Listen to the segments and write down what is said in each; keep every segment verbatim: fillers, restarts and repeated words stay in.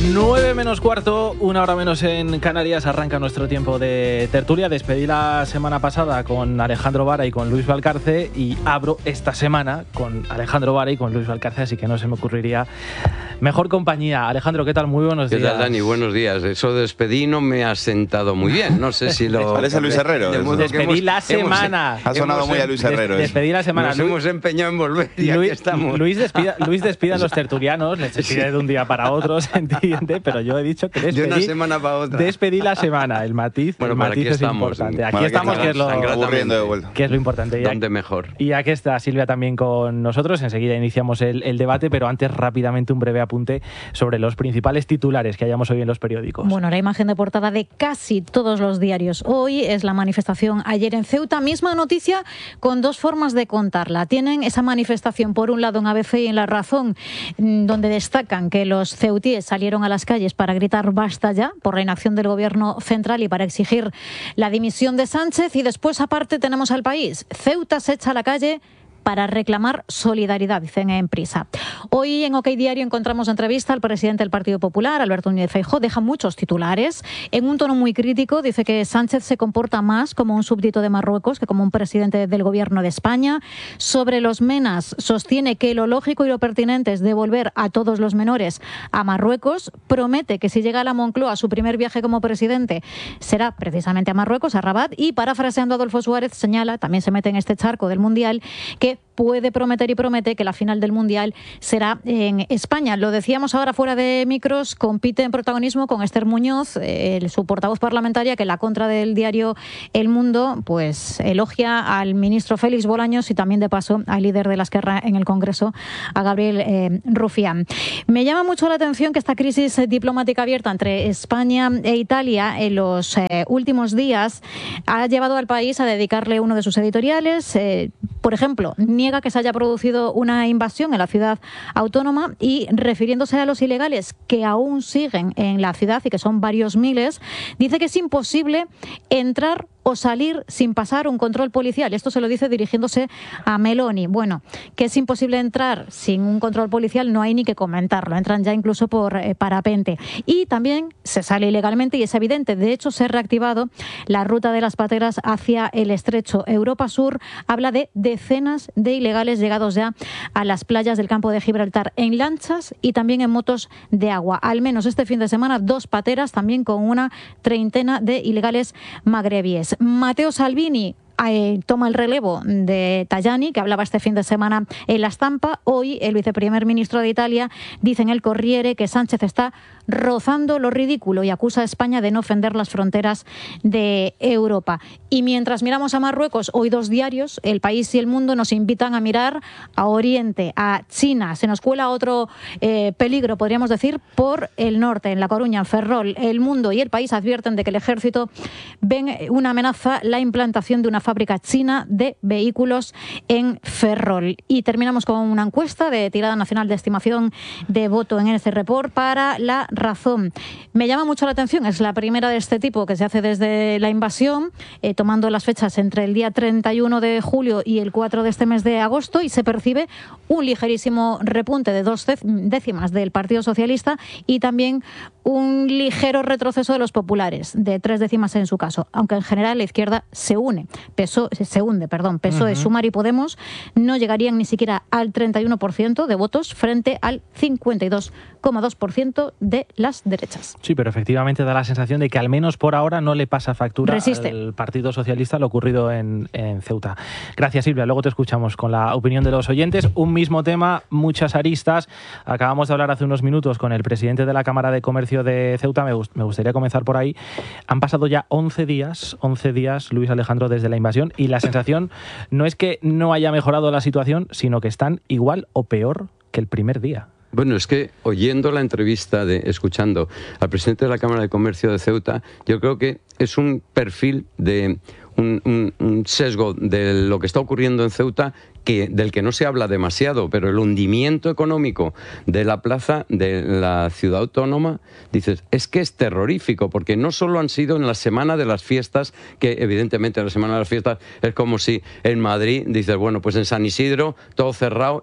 nueve menos cuarto, una hora menos en Canarias, arranca nuestro tiempo de tertulia. Despedí la semana pasada con Alejandro Vara y con Luis Valcarce y abro esta semana con Alejandro Vara y con Luis Valcarce, así que no se me ocurriría mejor compañía. Alejandro, ¿qué tal? Muy buenos ¿Qué días. ¿Qué tal, Dani? Buenos días. Eso de despedí no me ha sentado muy bien. No sé si lo... Parece a Luis Herrero. Despedí hemos, la semana. Hemos, ha sonado muy a Luis Herrero. Des, despedí la semana. Nos Luis, hemos empeñado en volver y Luis, aquí estamos. Luis despida, Luis despida a los tertulianos, les despide de un día para otro, ¿se entiende? Pero yo he dicho que despedí, de una semana para otra. Despedí la semana. El matiz, bueno, el matiz aquí es estamos, importante. Aquí bueno, estamos, que es, lo, de que es lo importante. Y ¿Dónde aquí, mejor? Y aquí está Silvia también con nosotros. Enseguida iniciamos el, el debate, pero antes rápidamente un breve apunte sobre los principales titulares que hayamos hoy en los periódicos. Bueno, la imagen de portada de casi todos los diarios hoy es la manifestación ayer en Ceuta. Misma noticia con dos formas de contarla. Tienen esa manifestación por un lado en A B C y en La Razón, donde destacan que los ceutíes salieron a las calles para gritar basta ya por la inacción del gobierno central y para exigir la dimisión de Sánchez. Y después aparte tenemos al País. Ceuta se echa a la calle para reclamar solidaridad, dicen en Prisa. Hoy en OK Diario encontramos entrevista al presidente del Partido Popular, Alberto Núñez Feijóo. Deja muchos titulares. En un tono muy crítico dice que Sánchez se comporta más como un súbdito de Marruecos que como un presidente del gobierno de España. Sobre los menas sostiene que lo lógico y lo pertinente es devolver a todos los menores a Marruecos. Promete que si llega a la Moncloa su primer viaje como presidente será precisamente a Marruecos, a Rabat. Y parafraseando a Adolfo Suárez señala, también se mete en este charco del Mundial, que puede prometer y promete que la final del Mundial será en España. Lo decíamos ahora fuera de micros, compite en protagonismo con Esther Muñoz, eh, su portavoz parlamentaria, que en la contra del diario El Mundo pues elogia al ministro Félix Bolaños y también de paso al líder de la Esquerra en el Congreso, a Gabriel eh, Rufián. Me llama mucho la atención que esta crisis diplomática abierta entre España e Italia en los eh, últimos días ha llevado al país a dedicarle uno de sus editoriales. Eh, por ejemplo, niega que se haya producido una invasión en la ciudad autónoma y, refiriéndose a los ilegales que aún siguen en la ciudad y que son varios miles, dice que es imposible entrar o salir sin pasar un control policial. Esto se lo dice dirigiéndose a Meloni. Bueno, que es imposible entrar sin un control policial no hay ni que comentarlo. Entran ya incluso por eh, parapente. Y también se sale ilegalmente y es evidente. De hecho, se ha reactivado la ruta de las pateras hacia el estrecho. Europa Sur habla de decenas de ilegales llegados ya a las playas del campo de Gibraltar en lanchas y también en motos de agua. Al menos este fin de semana, dos pateras también con una treintena de ilegales magrebíes. Matteo Salvini eh, toma el relevo de Tajani, que hablaba este fin de semana en La Stampa. Hoy el viceprimer ministro de Italia dice en el Corriere que Sánchez está rozando lo ridículo y acusa a España de no ofender las fronteras de Europa. Y mientras miramos a Marruecos, hoy dos diarios, El País y El Mundo, nos invitan a mirar a Oriente, a China. Se nos cuela otro eh, peligro, podríamos decir, por el norte, en La Coruña, en Ferrol. El Mundo y El País advierten de que el ejército ven una amenaza la implantación de una fábrica china de vehículos en Ferrol. Y terminamos con una encuesta de tirada nacional de estimación de voto en ese report para La Razón. Me llama mucho la atención, es la primera de este tipo que se hace desde la invasión, eh, tomando las fechas entre el día treinta y uno de julio y el cuatro de este mes de agosto, y se percibe un ligerísimo repunte de dos décimas del Partido Socialista y también un ligero retroceso de los populares, de tres décimas en su caso, aunque en general la izquierda se une, PSOE, se hunde, perdón, PSOE, uh-huh. Sumar y Podemos no llegarían ni siquiera al treinta y uno por ciento de votos frente al cincuenta y dos coma dos por ciento de las derechas. Sí, pero efectivamente da la sensación de que al menos por ahora no le pasa factura Resiste. al Partido Socialista lo ocurrido en, en Ceuta. Gracias, Silvia. Luego te escuchamos con la opinión de los oyentes. Un mismo tema, muchas aristas. Acabamos de hablar hace unos minutos con el presidente de la Cámara de Comercio de Ceuta. Me, gust- me gustaría comenzar por ahí. Han pasado ya once días, once días, Luis Alejandro, desde la invasión, y la sensación no es que no haya mejorado la situación, sino que están igual o peor que el primer día. Bueno, es que oyendo la entrevista, de, escuchando al presidente de la Cámara de Comercio de Ceuta, yo creo que es un perfil de un, un, un sesgo de lo que está ocurriendo en Ceuta que, del que no se habla demasiado, pero el hundimiento económico de la plaza de la ciudad autónoma, dices, es que es terrorífico, porque no solo han sido en la semana de las fiestas, que evidentemente la semana de las fiestas es como si en Madrid dices, bueno, pues en San Isidro todo cerrado y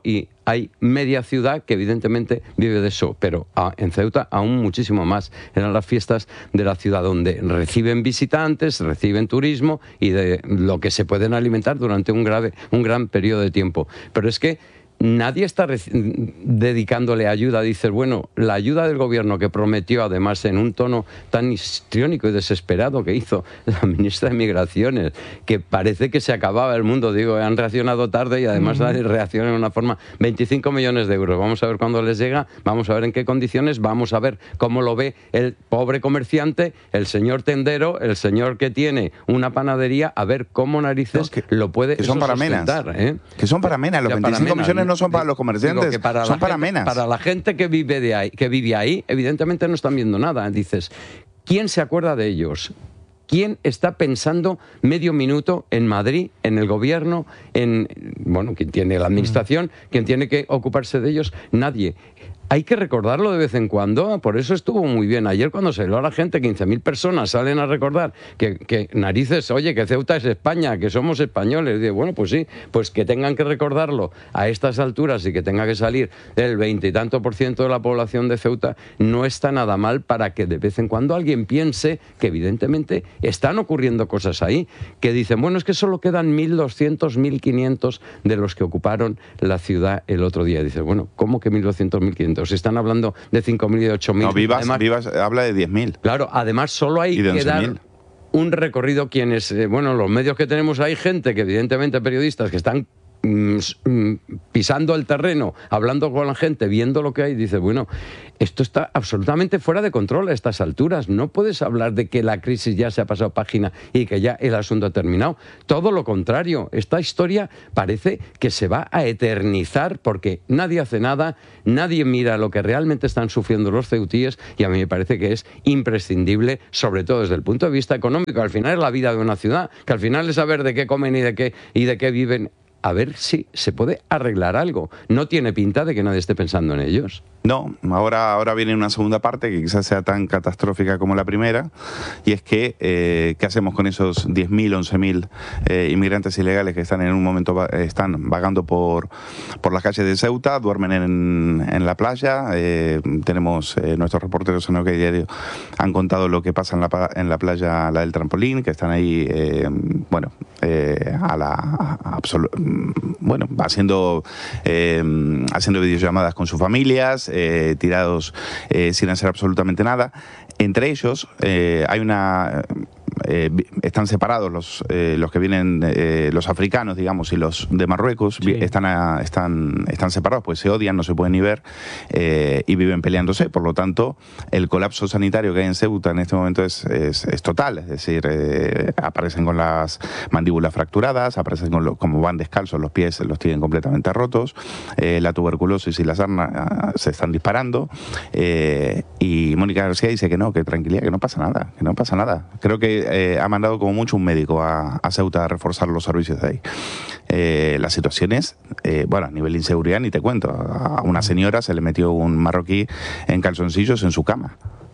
hay media ciudad que evidentemente vive de eso, pero a, en Ceuta aún muchísimo más. Eran las fiestas de la ciudad donde reciben visitantes, reciben turismo y de lo que se pueden alimentar durante un, grave, un gran periodo de tiempo. Pero es que nadie está dedicándole ayuda. Dices, bueno, la ayuda del gobierno que prometió, además en un tono tan histriónico y desesperado que hizo la ministra de Migraciones, que parece que se acababa el mundo. Digo, han reaccionado tarde y además uh-huh. reaccionan de una forma. veinticinco millones de euros. Vamos a ver cuándo les llega, vamos a ver en qué condiciones, vamos a ver cómo lo ve el pobre comerciante, el señor tendero, el señor que tiene una panadería, a ver cómo narices no, que, lo puede que son para menas, ¿eh? Que son para menas, los veinticinco millones no son para los comerciantes, digo que para son para gente, menas. Para la gente que vive de ahí, que vive ahí, evidentemente no están viendo nada. Dices, ¿quién se acuerda de ellos? ¿Quién está pensando medio minuto en Madrid, en el gobierno, en, bueno, quien tiene la administración, quien tiene que ocuparse de ellos? Nadie. Hay que recordarlo de vez en cuando, por eso estuvo muy bien. Ayer cuando se habló a la gente, quince mil personas salen a recordar que, que narices, oye, que Ceuta es España, que somos españoles. Y digo, bueno, pues sí, pues que tengan que recordarlo a estas alturas y que tenga que salir el veinte y tanto por ciento de la población de Ceuta, no está nada mal para que de vez en cuando alguien piense que evidentemente están ocurriendo cosas ahí, que dicen, bueno, es que solo quedan mil doscientos, mil quinientos de los que ocuparon la ciudad el otro día. Y dices, bueno, ¿cómo que mil doscientos, mil quinientos? Se están hablando de cinco mil y de ocho mil. No, Vivas, además, Vivas habla de diez mil. Claro, además solo hay que dar un recorrido quienes, eh, bueno, los medios que tenemos hay gente que evidentemente periodistas que están mm, pisando el terreno, hablando con la gente, viendo lo que hay, dices, bueno, esto está absolutamente fuera de control a estas alturas. No puedes hablar de que la crisis ya se ha pasado página y que ya el asunto ha terminado. Todo lo contrario, esta historia parece que se va a eternizar porque nadie hace nada, nadie mira lo que realmente están sufriendo los ceutíes y a mí me parece que es imprescindible, sobre todo desde el punto de vista económico. Al final es la vida de una ciudad, que al final es saber de qué comen y de qué, y de qué viven. A ver si se puede arreglar algo. No tiene pinta de que nadie esté pensando en ellos. No, ahora, ahora viene una segunda parte que quizás sea tan catastrófica como la primera, y es que, eh, ¿qué hacemos con esos diez mil, once mil eh, inmigrantes ilegales que están en un momento va, están vagando por, por las calles de Ceuta, duermen en, en la playa? Eh, tenemos eh, nuestros reporteros en OK Diario han contado lo que pasa en la, en la playa, la del trampolín, que están ahí, eh, bueno, eh, a la a, bueno, haciendo, eh, haciendo videollamadas con sus familias, Eh, tirados eh, sin hacer absolutamente nada. Entre ellos eh, hay una... Eh, están separados los, eh, los que vienen, eh, los africanos, digamos, y los de Marruecos, sí. están, a, están, están separados, pues se odian, no se pueden ni ver, eh, y viven peleándose. Por lo tanto, el colapso sanitario que hay en Ceuta en este momento es, es, es total. Es decir, eh, aparecen con las mandíbulas fracturadas, aparecen con lo, como van descalzos, los pies los tienen completamente rotos, eh, la tuberculosis y la sarna se están disparando, eh, y Mónica García dice que no, que tranquilidad, que no pasa nada, que no pasa nada. Creo que Eh, ha mandado como mucho un médico a, a Ceuta a reforzar los servicios de ahí. Eh, la situación es, eh, bueno, a nivel de inseguridad ni te cuento. A una señora se le metió un marroquí en calzoncillos en su cama.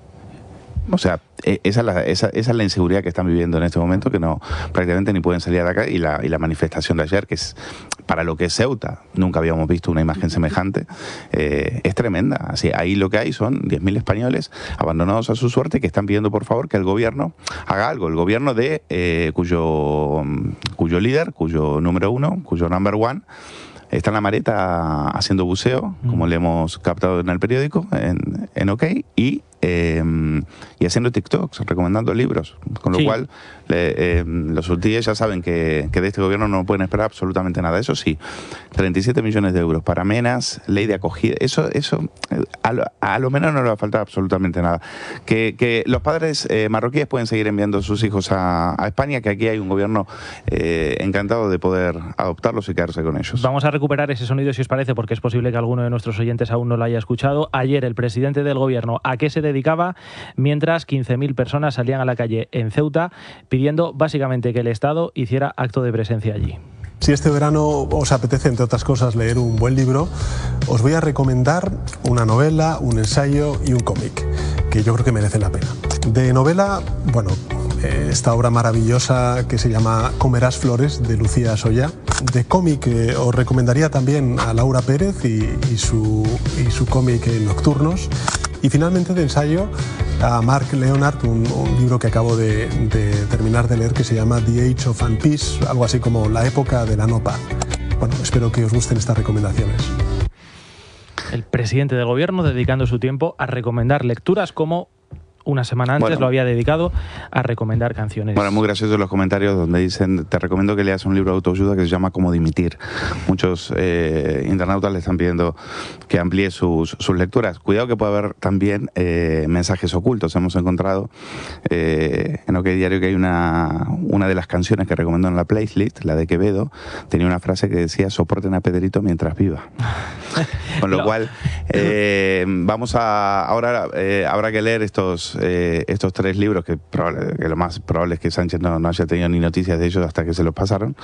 O sea, esa es, la, esa, esa es la inseguridad que están viviendo en este momento, que no prácticamente ni pueden salir de acá, y la, y la manifestación de ayer, que es para lo que es Ceuta, nunca habíamos visto una imagen semejante, eh, es tremenda. Así, ahí lo que hay son diez mil españoles abandonados a su suerte que están pidiendo por favor que el gobierno haga algo. El gobierno de eh, cuyo, cuyo líder, cuyo número uno, cuyo number one, está en la Mareta haciendo buceo, como le hemos captado en el periódico, en, en OK, y, eh, y haciendo TikToks, recomendando libros. Con lo sí. cual, le, eh, los hutíes ya saben que, que de este gobierno no pueden esperar absolutamente nada. Eso sí, treinta y siete millones de euros para menas, ley de acogida, eso, eso a, lo, a lo menos no le va a faltar absolutamente nada. Que, que los padres eh, marroquíes pueden seguir enviando a sus hijos a, a España, que aquí hay un gobierno eh, encantado de poder adoptarlos y quedarse con ellos. Vamos a recuperar ese sonido, si os parece, porque es posible que alguno de nuestros oyentes aún no lo haya escuchado. Ayer el presidente del gobierno, ¿a qué se dedicaba? Mientras quince mil personas salían a la calle en Ceuta pidiendo básicamente que el Estado hiciera acto de presencia allí. Si este verano os apetece, entre otras cosas, leer un buen libro, os voy a recomendar una novela, un ensayo y un cómic, que yo creo que merecen la pena. De novela, bueno, esta obra maravillosa que se llama Comerás flores, de Lucía Soya, de cómic, eh, os recomendaría también a Laura Pérez y, y su, y su cómic eh, Nocturnos. Y finalmente de ensayo a Mark Leonard, un, un libro que acabo de, de terminar de leer que se llama The Age of Unpeace, algo así como La época de la no paz. Bueno, espero que os gusten estas recomendaciones. El presidente del gobierno dedicando su tiempo a recomendar lecturas como una semana antes bueno, lo había dedicado a recomendar canciones. Bueno, muy graciosos los comentarios donde dicen, te recomiendo que leas un libro de autoayuda que se llama Cómo dimitir. Muchos eh, internautas le están pidiendo que amplíe sus, sus lecturas. Cuidado que puede haber también eh, mensajes ocultos. Hemos encontrado eh, en OK Diario que hay una, una de las canciones que recomendó en la playlist, la de Quevedo, tenía una frase que decía, soporten a Pedrito mientras viva. Con lo no. cual, eh, vamos a, ahora eh, habrá que leer estos Eh, estos tres libros que, probable, que lo más probable es que Sánchez no, no haya tenido ni noticias de ellos hasta que se los pasaron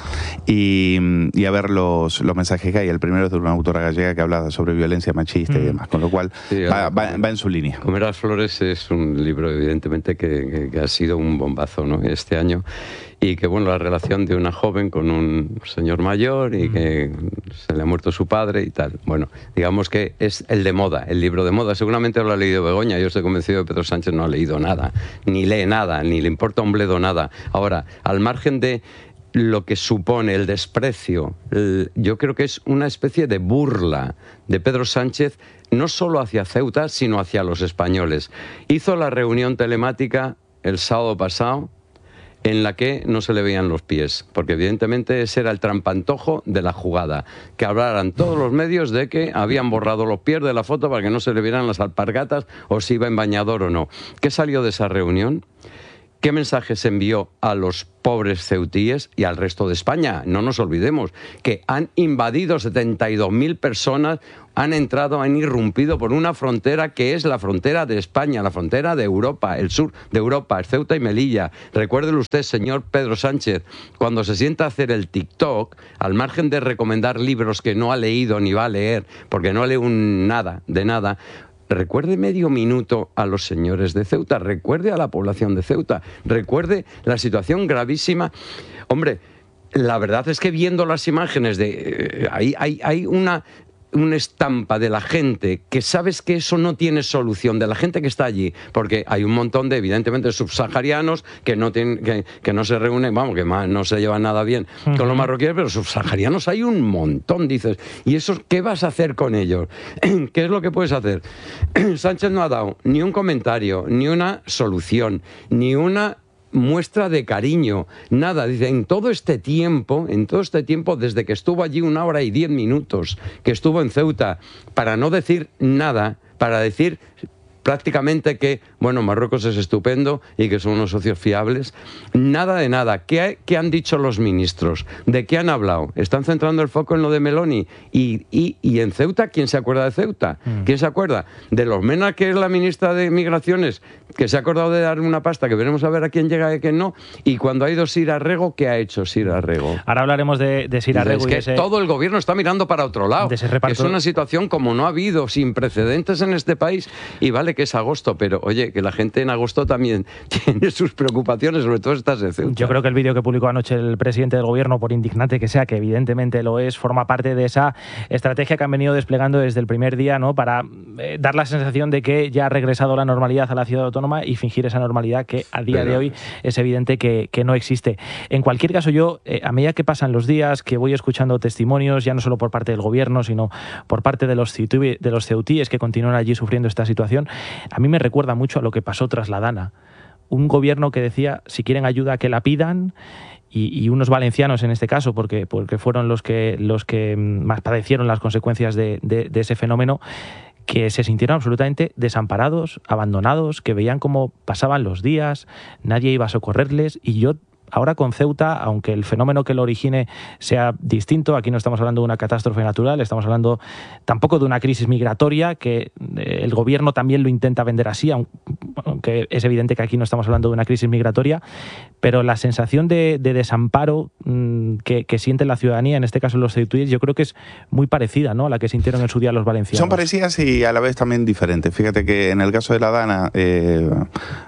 y, y a ver los, los mensajes que hay. El primero es de una autora gallega que habla sobre violencia machista mm. y demás, con lo cual sí, va, va, va en su línea. Comer las flores es un libro evidentemente que, que, que ha sido un bombazo, ¿no?, este año. Y que, bueno, la relación de una joven con un señor mayor y que se le ha muerto su padre y tal. Bueno, digamos que es el de moda, el libro de moda. Seguramente lo ha leído Begoña. Yo estoy convencido de que Pedro Sánchez no ha leído nada, ni lee nada, ni le importa un bledo nada. Ahora, al margen de lo que supone el desprecio, el, yo creo que es una especie de burla de Pedro Sánchez, no solo hacia Ceuta, sino hacia los españoles. Hizo la reunión telemática el sábado pasado, en la que no se le veían los pies, porque evidentemente ese era el trampantojo de la jugada, que hablaran todos los medios de que habían borrado los pies de la foto para que no se le vieran las alpargatas o si iba en bañador o no. ¿Qué salió de esa reunión? ¿Qué mensaje se envió a los pobres ceutíes y al resto de España? No nos olvidemos que han invadido setenta y dos mil personas, han entrado, han irrumpido por una frontera que es la frontera de España, la frontera de Europa, el sur de Europa, Ceuta y Melilla. Recuérdelo usted, señor Pedro Sánchez, cuando se sienta a hacer el TikTok, al margen de recomendar libros que no ha leído ni va a leer, porque no lee un nada, de nada, recuerde medio minuto a los señores de Ceuta, recuerde a la población de Ceuta, recuerde la situación gravísima. Hombre, la verdad es que viendo las imágenes de eh, hay, hay, hay una... una estampa de la gente que sabes que eso no tiene solución, de la gente que está allí, porque hay un montón de, evidentemente, subsaharianos que no tienen, que, que no se reúnen, vamos, que no se llevan nada bien uh-huh. con los marroquíes, pero subsaharianos hay un montón, dices, ¿y eso qué vas a hacer con ellos? ¿Qué es lo que puedes hacer? Sánchez no ha dado ni un comentario, ni una solución, ni una muestra de cariño, nada. Dice, en todo este tiempo, en todo este tiempo, desde que estuvo allí una hora y diez minutos, que estuvo en Ceuta, para no decir nada, para decir prácticamente que, bueno, Marruecos es estupendo y que son unos socios fiables, nada de nada. ¿Qué, qué han dicho los ministros? ¿De qué han hablado? ¿Están centrando el foco en lo de Meloni? Y, y, y en Ceuta, ¿quién se acuerda de Ceuta? Mm. ¿Quién se acuerda? De los Mena, que es la ministra de Migraciones, que se ha acordado de dar una pasta, que veremos a ver a quién llega y a quién no, y cuando ha ido Sira Rego, ¿qué ha hecho Sira Rego? Ahora hablaremos de, de Sira Rego. Es que ese, todo el gobierno está mirando para otro lado. De ese reparto. Es una situación como no ha habido, sin precedentes en este país, y vale que es agosto, pero oye, que la gente en agosto también tiene sus preocupaciones, sobre todo estas de Ceuta. Yo creo que el vídeo que publicó anoche el presidente del gobierno, por indignante que sea, que evidentemente lo es, forma parte de esa estrategia que han venido desplegando desde el primer día, ¿no?, para eh, dar la sensación de que ya ha regresado la normalidad a la ciudad autónoma y fingir esa normalidad que a día pero... de hoy es evidente que, que no existe. En cualquier caso, yo, eh, a medida que pasan los días, que voy escuchando testimonios, ya no solo por parte del gobierno, sino por parte de los, de los ceutíes que continúan allí sufriendo esta situación, a mí me recuerda mucho a lo que pasó tras la Dana. Un gobierno que decía, si quieren ayuda, que la pidan, y, y unos valencianos en este caso, porque, porque fueron los que, los que más padecieron las consecuencias de, de, de ese fenómeno, que se sintieron absolutamente desamparados, abandonados, que veían cómo pasaban los días, nadie iba a socorrerles, y yo ahora con Ceuta, aunque el fenómeno que lo origine sea distinto, aquí no estamos hablando de una catástrofe natural, estamos hablando tampoco de una crisis migratoria, que el gobierno también lo intenta vender así, aunque es evidente que aquí no estamos hablando de una crisis migratoria, pero la sensación de, de desamparo mmm, que, que siente la ciudadanía, en este caso los ceutíes, yo creo que es muy parecida, ¿no?, a la que sintieron en su día los valencianos. Son parecidas y a la vez también diferentes. Fíjate que en el caso de la Dana, eh,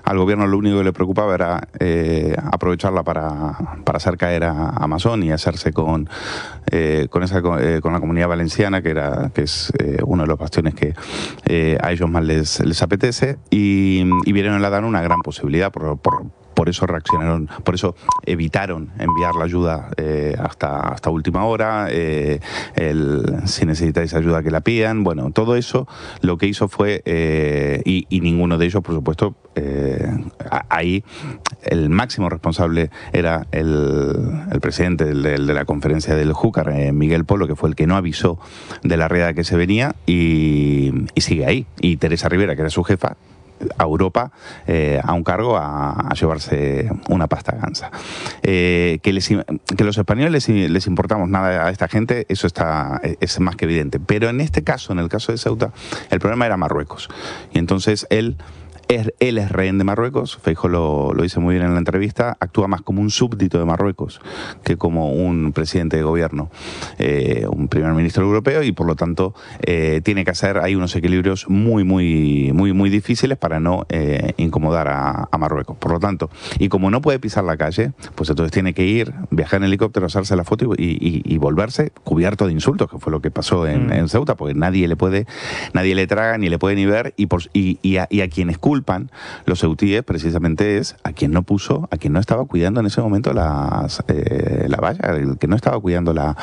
al gobierno lo único que le preocupaba era eh, aprovecharla para, para hacer caer a Amazon y hacerse con, eh, con, esa, eh, con la Comunidad Valenciana, que, era, que es eh, uno de los bastiones que eh, a ellos más les, les apetece, y, y vieron en la DANA una gran posibilidad por, por Por eso reaccionaron, por eso evitaron enviar la ayuda eh, hasta, hasta última hora, eh, el, si necesitáis ayuda que la pidan. Bueno, todo eso lo que hizo fue, eh, y, y ninguno de ellos, por supuesto, eh, ahí el máximo responsable era el, el presidente del, del, de la conferencia del Júcar, eh, Miguel Polo, que fue el que no avisó de la riada que se venía, y, y sigue ahí. Y Teresa Rivera, que era su jefa, a Europa eh, a un cargo a, a llevarse una pasta gansa. Eh, que, les, que los españoles les, les importamos nada a esta gente, eso está, es más que evidente. Pero en este caso, en el caso de Ceuta, el problema era Marruecos. Y entonces él... Es, él es rehén de Marruecos, Feijóo lo, lo dice muy bien en la entrevista, actúa más como un súbdito de Marruecos que como un presidente de gobierno, eh, un primer ministro europeo, y por lo tanto eh, tiene que hacer ahí unos equilibrios muy, muy, muy, muy difíciles para no eh, incomodar a, a Marruecos. Por lo tanto, y como no puede pisar la calle, pues entonces tiene que ir, viajar en helicóptero, hacerse la foto y, y, y volverse cubierto de insultos, que fue lo que pasó en, mm. en Ceuta, porque nadie le puede, nadie le traga, ni le puede ni ver, y, por, y, y, a, y a quienes culpan los ceutíes precisamente es a quien no puso, a quien no estaba cuidando en ese momento las, eh, la valla, el que no estaba cuidando la,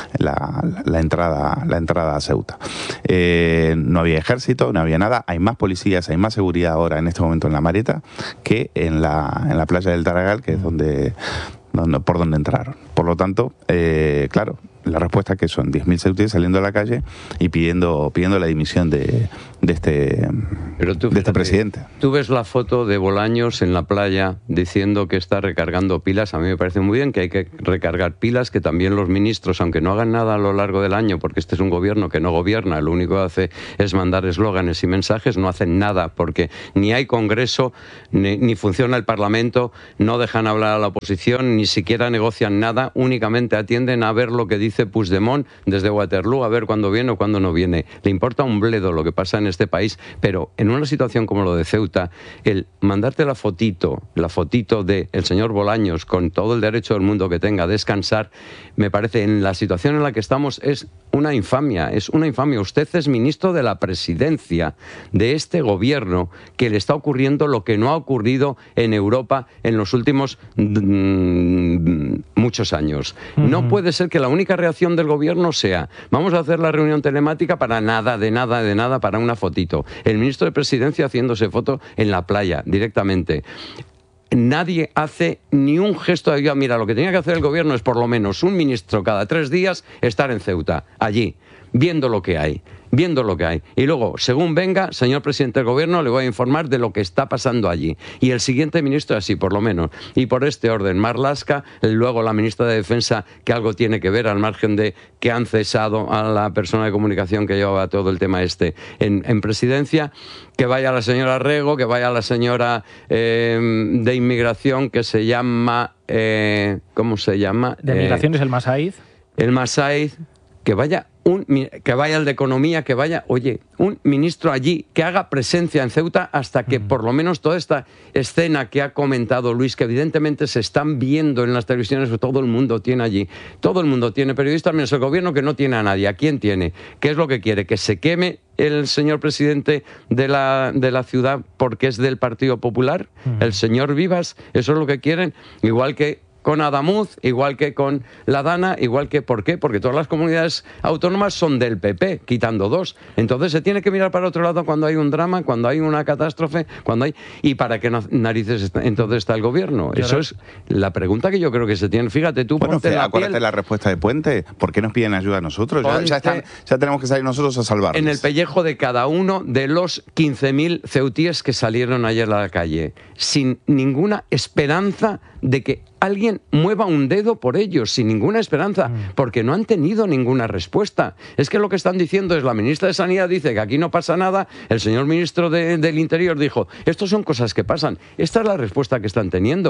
la, la, entrada, la entrada a Ceuta. Eh, no había ejército, no había nada, hay más policías, hay más seguridad ahora en este momento en la Mareta que en la, en la playa del Taragal, que es donde, donde, por donde entraron. Por lo tanto, eh, claro, la respuesta que son diez mil ceutíes saliendo a la calle y pidiendo, pidiendo la dimisión de, de, este, Pero tú, de este presidente. Tú ves la foto de Bolaños en la playa diciendo que está recargando pilas. A mí me parece muy bien que hay que recargar pilas, que también los ministros, aunque no hagan nada a lo largo del año, porque este es un gobierno que no gobierna, lo único que hace es mandar eslóganes y mensajes, no hacen nada, porque ni hay Congreso, ni, ni funciona el Parlamento, no dejan hablar a la oposición, ni siquiera negocian nada, únicamente atienden a ver lo que dice Puigdemont desde Waterloo, a ver cuándo viene o cuándo no viene. Le importa un bledo lo que pasa en este país, pero en una situación como lo de Ceuta, el mandarte la fotito, la fotito de el señor Bolaños, con todo el derecho del mundo que tenga a descansar, me parece, en la situación en la que estamos, es una infamia, es una infamia. Usted es ministro de la presidencia de este gobierno, que le está ocurriendo lo que no ha ocurrido en Europa en los últimos mmm, muchos años. Uh-huh. No puede ser que la única reacción del gobierno sea: vamos a hacer la reunión telemática para nada, de nada, de nada, para una fotito. El ministro de Presidencia haciéndose foto en la playa, directamente. Nadie hace ni un gesto de ayuda. Mira, lo que tenía que hacer el gobierno es por lo menos un ministro cada tres días estar en Ceuta, allí, viendo lo que hay. viendo lo que hay. Y luego, según venga, señor presidente del gobierno, le voy a informar de lo que está pasando allí. Y el siguiente ministro así, por lo menos. Y por este orden, Marlaska, luego la ministra de Defensa, que algo tiene que ver, al margen de que han cesado a la persona de comunicación que llevaba todo el tema este en, en presidencia, que vaya la señora Rego, que vaya la señora eh, de inmigración, que se llama... Eh, ¿Cómo se llama? De inmigración eh, es el Masaiz. El Masaiz, que vaya... Un, que vaya el de Economía, que vaya, oye, un ministro allí que haga presencia en Ceuta hasta que por lo menos toda esta escena que ha comentado Luis, que evidentemente se están viendo en las televisiones, que todo el mundo tiene allí, todo el mundo tiene periodistas, menos el gobierno, que no tiene a nadie. ¿A quién tiene? ¿Qué es lo que quiere? ¿Que se queme el señor presidente de la, de la ciudad porque es del Partido Popular? Uh-huh. El señor Vivas, eso es lo que quieren, igual que con Adamuz, igual que con la Dana, igual que... ¿Por qué? Porque todas las comunidades autónomas son del P P, quitando dos. Entonces se tiene que mirar para otro lado cuando hay un drama, cuando hay una catástrofe, cuando hay... ¿Y para qué narices está, entonces está el gobierno? Yo Eso no... es la pregunta que yo creo que se tiene. Fíjate tú, bueno, ponte la acuérdate piel... la respuesta de Puente. ¿Por qué nos piden ayuda a nosotros? Ya, ya, están, ya tenemos que salir nosotros a salvarnos. En el pellejo de cada uno de los quince mil ceutíes que salieron ayer a la calle, sin ninguna esperanza de que alguien mueva un dedo por ellos, sin ninguna esperanza, porque no han tenido ninguna respuesta. Es que lo que están diciendo es, la ministra de Sanidad dice que aquí no pasa nada, el señor ministro de, del Interior dijo, estos son cosas que pasan. Esta es la respuesta que están teniendo.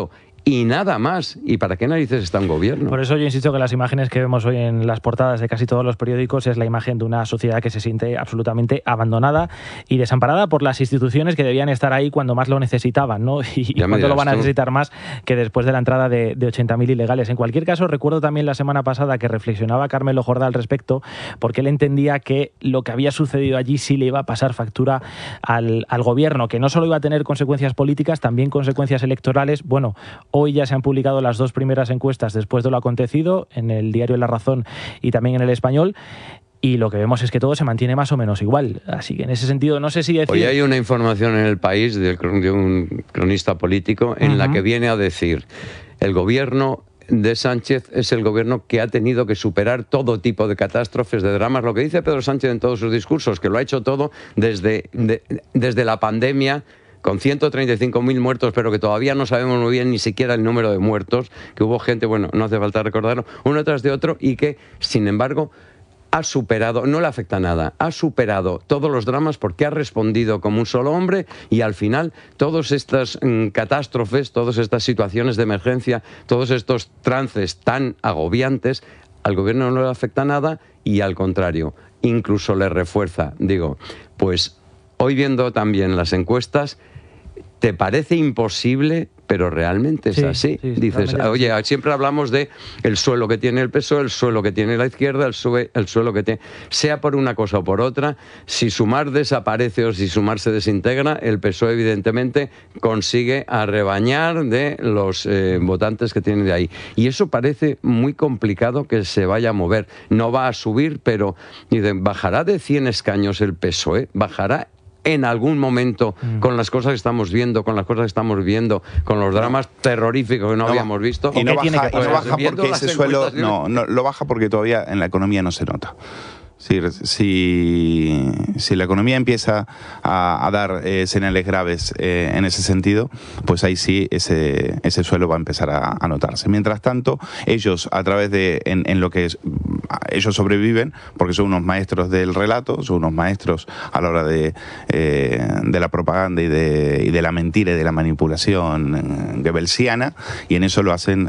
y nada más. ¿Y para qué narices está un gobierno? Por eso yo insisto que las imágenes que vemos hoy en las portadas de casi todos los periódicos es la imagen de una sociedad que se siente absolutamente abandonada y desamparada por las instituciones que debían estar ahí cuando más lo necesitaban, ¿no? Y, y cuando lo van a necesitar más que después de la entrada de, de ochenta mil ilegales. En cualquier caso, recuerdo también la semana pasada que reflexionaba Carmelo Jordá al respecto, porque él entendía que lo que había sucedido allí sí le iba a pasar factura al, al gobierno, que no solo iba a tener consecuencias políticas, también consecuencias electorales. Bueno, hoy ya se han publicado las dos primeras encuestas después de lo acontecido en el diario La Razón y también en El Español. Y lo que vemos es que todo se mantiene más o menos igual. Así que en ese sentido, no sé si decir... Hoy hay una información en El País de, de un cronista político en uh-huh. la que viene a decir: el gobierno de Sánchez es el gobierno que ha tenido que superar todo tipo de catástrofes, de dramas. Lo que dice Pedro Sánchez en todos sus discursos, que lo ha hecho todo desde, de, desde la pandemia, con ciento treinta y cinco mil muertos, pero que todavía no sabemos muy bien ni siquiera el número de muertos, que hubo gente, bueno, no hace falta recordarlo, uno tras de otro, y que, sin embargo, ha superado, no le afecta nada, ha superado todos los dramas porque ha respondido como un solo hombre, y al final todas estas mmm, catástrofes, todas estas situaciones de emergencia, todos estos trances tan agobiantes, al gobierno no le afecta nada y al contrario, incluso le refuerza. Digo, pues hoy viendo también las encuestas, ¿te parece imposible? Pero realmente es sí, así. Sí, dices, oye, así. Siempre hablamos de el suelo que tiene el P S O E, el suelo que tiene la izquierda, el, sue, el suelo que tiene... Sea por una cosa o por otra, si Sumar desaparece o si Sumar se desintegra, el P S O E evidentemente consigue arrebañar de los eh, votantes que tiene de ahí. Y eso parece muy complicado que se vaya a mover. No va a subir, pero dicen, bajará de cien escaños el P S O E, bajará en algún momento, mm. con las cosas que estamos viendo, con las cosas que estamos viendo, con los dramas terroríficos que no, no habíamos visto. Y no baja, y no baja porque ese suelo, no, no, lo baja porque todavía en la economía no se nota. Si, si, si la economía empieza a, a dar eh, señales graves eh, en ese sentido, pues ahí sí ese, ese suelo va a empezar a, a notarse. Mientras tanto, ellos a través de en, en lo que es, ellos sobreviven porque son unos maestros del relato, son unos maestros a la hora de, eh, de la propaganda y de, y de la mentira y de la manipulación goebbelsiana, y en eso lo hacen